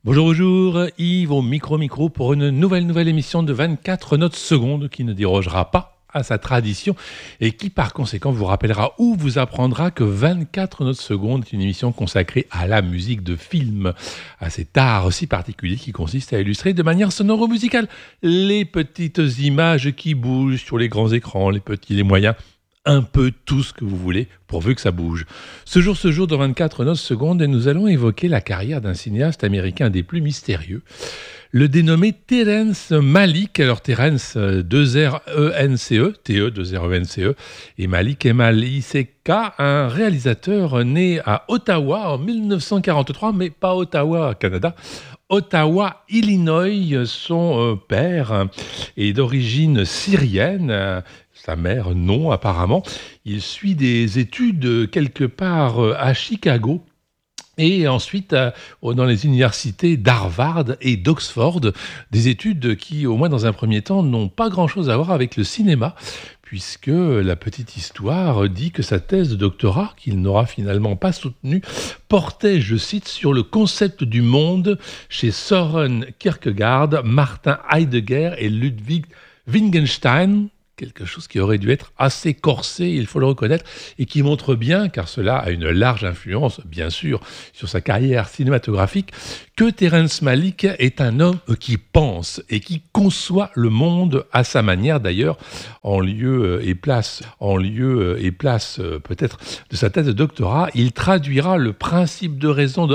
Bonjour, bonjour, Yves au micro pour une nouvelle émission de 24 notes secondes qui ne dérogera pas à sa tradition et qui par conséquent vous rappellera ou vous apprendra que 24 notes secondes est une émission consacrée à la musique de film, à cet art si particulier qui consiste à illustrer de manière sonoro-musicale les petites images qui bougent sur les grands écrans, les petits, les moyens, un peu tout ce que vous voulez, pourvu que ça bouge. Ce jour, dans 24 notes secondes, nous allons évoquer la carrière d'un cinéaste américain des plus mystérieux, le dénommé Terrence Malick. Alors Terrence, 2 R-E-N-C-E, T-E, 2 R-E-N-C-E, et Malick M-A-L-I-C-K, un réalisateur né à Ottawa en 1943, mais pas Ottawa, Canada, Ottawa, Illinois. Son père est d'origine syrienne, sa mère non apparemment. Il suit des études quelque part à Chicago et ensuite dans les universités d'Harvard et d'Oxford, des études qui, au moins dans un premier temps, n'ont pas grand-chose à voir avec le cinéma, puisque la petite histoire dit que sa thèse de doctorat, qu'il n'aura finalement pas soutenue, portait, je cite, sur le concept du monde chez Søren Kierkegaard, Martin Heidegger et Ludwig Wittgenstein. Quelque chose qui aurait dû être assez corsé, il faut le reconnaître, et qui montre bien, car cela a une large influence, bien sûr, sur sa carrière cinématographique, que Terrence Malick est un homme qui pense et qui conçoit le monde à sa manière. D'ailleurs, en lieu et place peut-être de sa thèse de doctorat, il traduira le principe de raison de